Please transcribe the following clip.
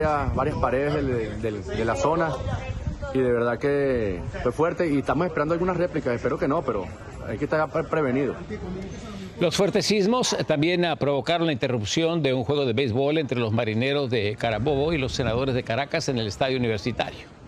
varias paredes de la zona y de verdad que fue fuerte y estamos esperando algunas réplicas, espero que no, pero hay que estar prevenido. Los fuertes sismos también provocaron la interrupción de un juego de béisbol entre los Marineros de Carabobo y los Senadores de Caracas en el estadio universitario.